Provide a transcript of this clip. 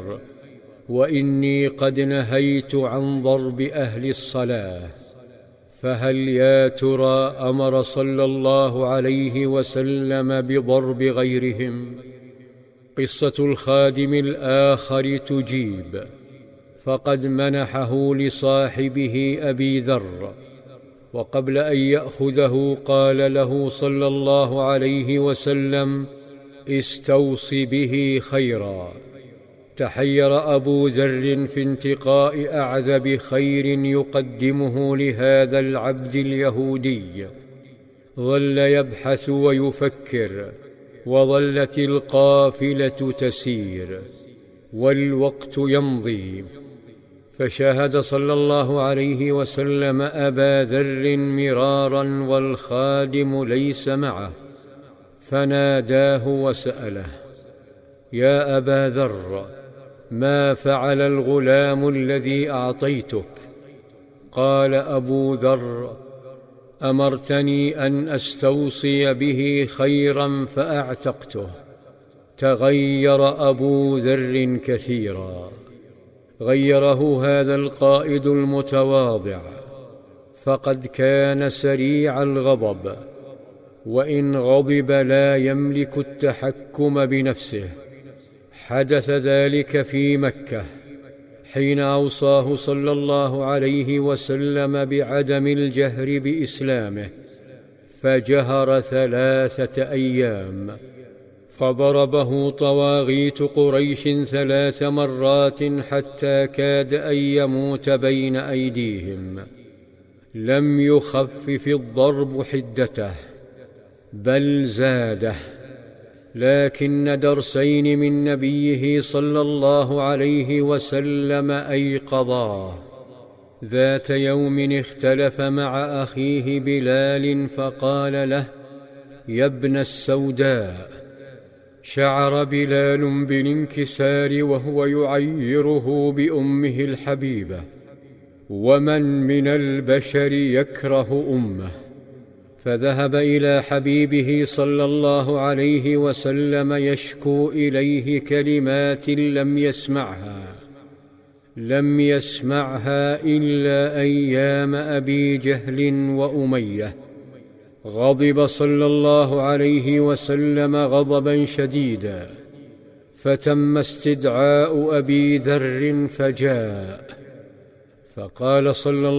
خيبر، وإني قد نهيت عن ضرب أهل الصلاة، فهل يا ترى أمر صلى الله عليه وسلم بضرب غيرهم؟ قصة الخادم الآخر تجيب: فقد منحه لصاحبه أبي ذر، وقبل أن يأخذه قال له صلى الله عليه وسلم: استوص به خيرا. تحير أبو ذر في انتقاء أعذب خير يقدمه لهذا العبد اليهودي، ظل يبحث ويفكر، وظلت القافلة تسير والوقت يمضي، فشاهد صلى الله عليه وسلم أبا ذر مرارا والخادم ليس معه، فناداه وسأله: يا أبا ذر، ما فعل الغلام الذي أعطيتك؟ قال أبو ذر: أمرتني أن أستوصي به خيرا فأعتقته. تغير أبو ذر كثيرا، غيره هذا القائد المتواضع، فقد كان سريع الغضب، وإن غضب لا يملك التحكم بنفسه. حدث ذلك في مكة حين أوصاه صلى الله عليه وسلم بعدم الجهر بإسلامه، فجهر 3 أيام، فضربه طواغيت قريش 3 مرات حتى كاد أن يموت بين أيديهم. لم يخفف الضرب حدته، بل زاده، لكن درسين من نبيه صلى الله عليه وسلم أيقظاه. ذات يوم اختلف مع أخيه بلال فقال له: يا ابن السوداء. شعر بلال بالانكسار وهو يعيره بأمه الحبيبة، ومن من البشر يكره أمه؟ فذهب إلى حبيبه صلى الله عليه وسلم يشكو إليه كلمات لم يسمعها إلا أيام أبي جهل وأمية. غضب صلى الله عليه وسلم غضبا شديدا، فتم استدعاء أبي ذر فجاء، فقال صلى الله